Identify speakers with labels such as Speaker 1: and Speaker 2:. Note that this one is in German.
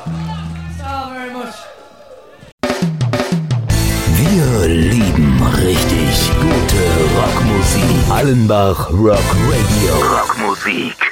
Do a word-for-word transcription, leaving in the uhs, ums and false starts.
Speaker 1: So very much.
Speaker 2: Wir lieben richtig gute Rockmusik. Allenbach Rock Radio. Rockmusik.